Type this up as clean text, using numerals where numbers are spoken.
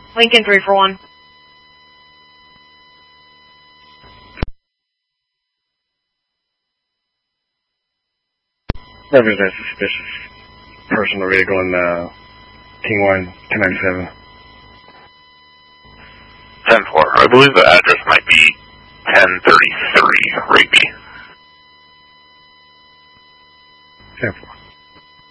Lincoln 341. Represent that suspicious personal vehicle in King 1, 297. 10-4. I believe the address might